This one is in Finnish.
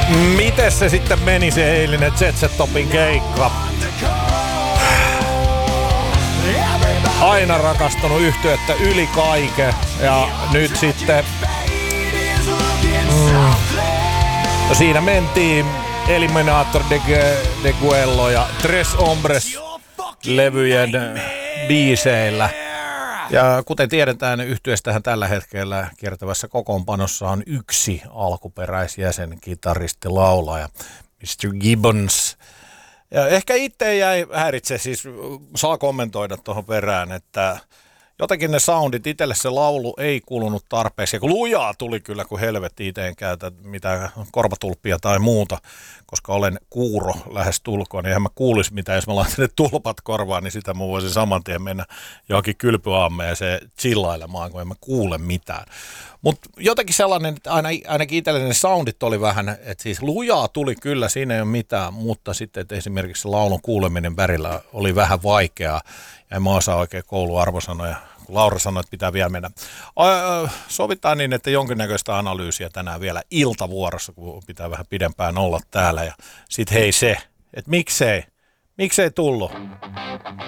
Miten se sitten meni se eilinen Jet Set Topin keikka? Aina rakastanut yhtyettä yli kaiken ja nyt sitten no siinä mentiin Eliminator de Guello ja Tres Hombres levyjen biiseillä. Ja kuten tiedetään, yhtyeestähän tällä hetkellä kiertävässä kokoonpanossa on yksi alkuperäisjäsen, kitaristi, laulaja, Mr. Gibbons. Ja ehkä itse jäi häiritse, siis saa kommentoida tuohon perään, että jotenkin ne soundit, itselle se laulu ei kuulunut tarpeeksi. Ja kun lujaa tuli kyllä, kun helvetti itse en käytä mitään korvatulppia tai muuta, koska olen kuuro lähes tulkoon, niin eihän mä kuulisi mitään. Jos mä laitan ne tulpat korvaan, niin sitä mä voisin saman tien mennä johonkin kylpyaammeen ja se chillailemaan, kun en mä kuule mitään. Mutta jotenkin sellainen, että ainakin itselle ne soundit oli vähän, että siis lujaa tuli kyllä, siinä ei ole mitään, mutta sitten että esimerkiksi se laulun kuuleminen värillä oli vähän vaikeaa ja en mä osaa oikein kouluarvosanoja. Kun Laura sanoi, että pitää vielä mennä. Sovitaan niin, että jonkinnäköistä analyysiä tänään vielä iltavuorossa, kun pitää vähän pidempään olla täällä. Ja sitten hei se, että miksei tullut.